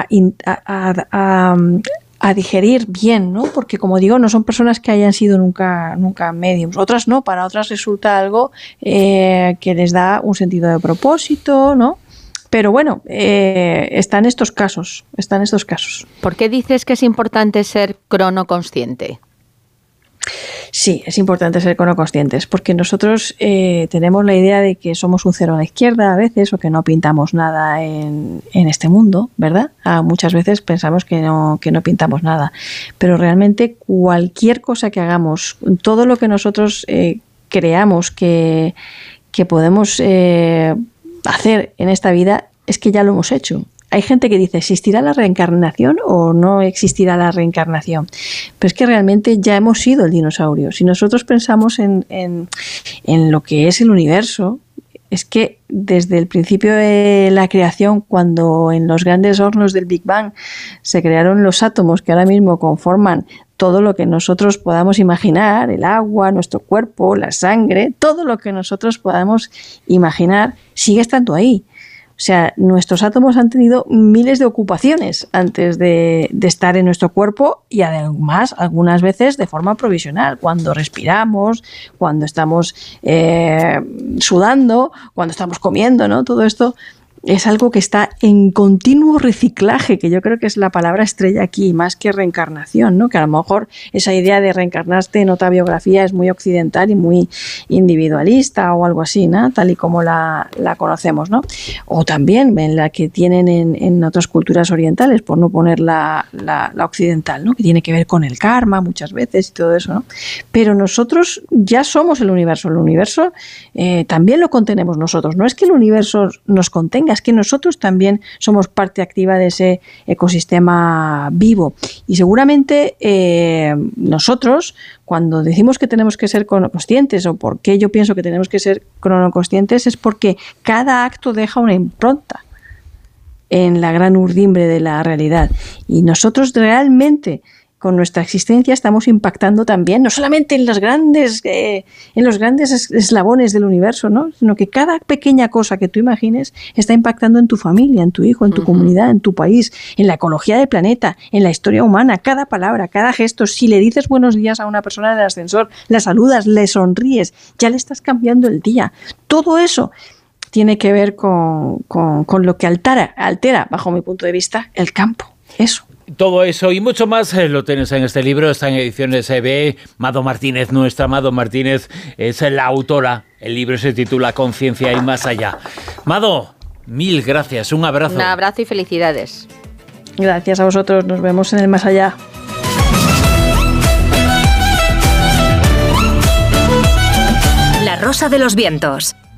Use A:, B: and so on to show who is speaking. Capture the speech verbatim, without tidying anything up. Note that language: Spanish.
A: a, a, a, a digerir bien, ¿no? Porque, como digo, no son personas que hayan sido nunca, nunca médiums. Otras no, para otras resulta algo eh, que les da un sentido de propósito, ¿no? Pero bueno, eh, están estos casos, están estos casos.
B: ¿Por qué dices que es importante ser cronoconsciente?
A: Sí, es importante ser cronoconscientes, porque nosotros eh, tenemos la idea de que somos un cero a la izquierda a veces, o que no pintamos nada en, en este mundo, ¿verdad? Ah, muchas veces pensamos que no, que no pintamos nada, pero realmente cualquier cosa que hagamos, todo lo que nosotros eh, creamos que, que podemos eh, hacer en esta vida, es que ya lo hemos hecho. Hay gente que dice, ¿existirá la reencarnación o no existirá la reencarnación? Pero es que realmente ya hemos sido el dinosaurio. Si nosotros pensamos en, en, en lo que es el universo, es que desde el principio de la creación, cuando en los grandes hornos del Big Bang se crearon los átomos que ahora mismo conforman todo lo que nosotros podamos imaginar, el agua, nuestro cuerpo, la sangre, todo lo que nosotros podamos imaginar, sigue estando ahí. O sea, nuestros átomos han tenido miles de ocupaciones antes de, de estar en nuestro cuerpo, y además algunas veces de forma provisional, cuando respiramos, cuando estamos eh, sudando, cuando estamos comiendo, ¿no? Todo esto es algo que está en continuo reciclaje, que yo creo que es la palabra estrella aquí, más que reencarnación, ¿no? Que a lo mejor esa idea de reencarnarte en otra biografía es muy occidental y muy individualista o algo así, ¿no? Tal y como la, la conocemos, ¿no? O también en la que tienen en, en otras culturas orientales, por no poner la, la, la occidental, ¿no? Que tiene que ver con el karma muchas veces y todo eso, ¿no? Pero nosotros ya somos el universo. El universo eh, también lo contenemos nosotros. No es que el universo nos contenga, es que nosotros también somos parte activa de ese ecosistema vivo. Y seguramente eh, nosotros, cuando decimos que tenemos que ser cronoconscientes, o por qué yo pienso que tenemos que ser cronoconscientes, es porque cada acto deja una impronta en la gran urdimbre de la realidad. Y nosotros realmente, con nuestra existencia, estamos impactando también, no solamente en los grandes, eh, en los grandes eslabones del universo, ¿no? Sino que cada pequeña cosa que tú imagines está impactando en tu familia, en tu hijo, en tu uh-huh. comunidad, en tu país, en la ecología del planeta, en la historia humana. Cada palabra, cada gesto, si le dices buenos días a una persona en el ascensor, la saludas, le sonríes, ya le estás cambiando el día. Todo eso tiene que ver con, con, con lo que altera, altera, bajo mi punto de vista, el campo. Eso.
C: Todo eso y mucho más eh, lo tienes en este libro, está en Ediciones E B. Mado Martínez, nuestra Mado Martínez, es la autora. El libro se titula Conciencia y más allá. Mado, mil gracias, un abrazo.
B: Un abrazo y felicidades.
A: Gracias a vosotros, nos vemos en el más allá.
D: La Rosa de los Vientos.